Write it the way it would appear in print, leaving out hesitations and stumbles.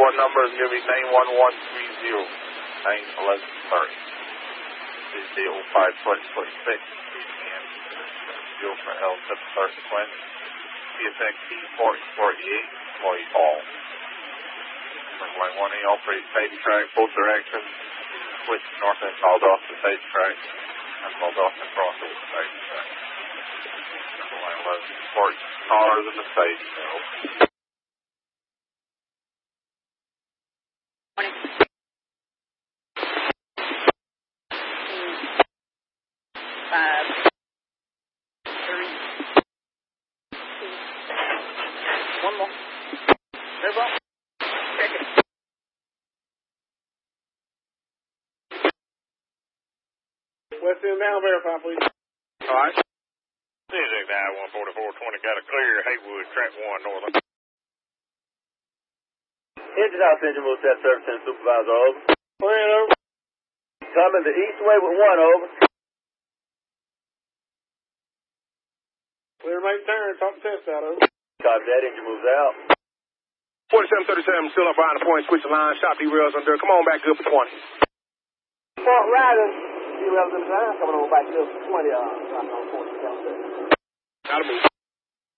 911 number is going to be 91130, 91130. This is 0526, PCM, 0 for L7 consequence. CSX T4048, employee all. Line 1A, operate side track, both directions. Switch north and called off the side track. And called off and cross over the side track. Line 11, support taller than the side track. One more. Move on. Check it. West End now, verify, please. All right. CSX 914-420 got a clear Haywood, track 1 northern. Engine house, engine move test service and supervisor, over. Clear, over. Coming the east way with 1, over. Clear, make turn, top test out, over. Copy that, engine moves out. 4737, still up behind the point, switch the line, shop derails under. Come on back good for 20. Fort Riders, derails in the line, coming on back to 20, dropping on 47. Gotta move.